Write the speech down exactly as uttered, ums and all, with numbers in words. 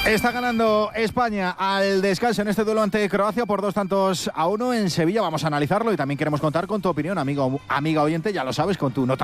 Está ganando España al descanso en este duelo ante Croacia por dos tantos a uno en Sevilla. Vamos a analizarlo y también queremos contar con tu opinión, amigo, amiga oyente, ya lo sabes, con tu nota